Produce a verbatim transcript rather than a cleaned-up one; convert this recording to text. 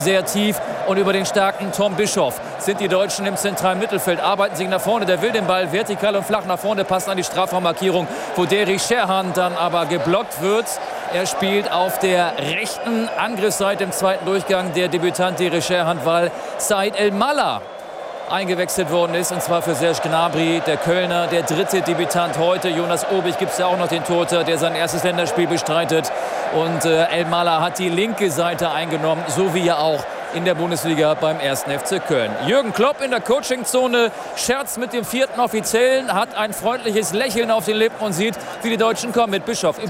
Sehr tief und über den starken Tom Bischoff sind die Deutschen im zentralen Mittelfeld, arbeiten sich nach vorne, der will den Ball vertikal und flach nach vorne, passt an die Strafraummarkierung, wo Derek Scherhan dann aber geblockt wird. Er spielt auf der rechten Angriffsseite im zweiten Durchgang, der Debütant Derek Scherhan, weil Said El-Mallah eingewechselt worden ist, und zwar für Serge Gnabry, der Kölner, der dritte Debütant heute. Jonas Obig gibt es ja auch noch, den Torhüter, der sein erstes Länderspiel bestreitet. Und äh, El-Mallah hat die linke Seite eingenommen, so wie ja auch in der Bundesliga beim ersten F C Köln. Jürgen Klopp in der Coachingzone, scherzt mit dem vierten Offiziellen, hat ein freundliches Lächeln auf den Lippen und sieht, wie die Deutschen kommen mit Bischoff.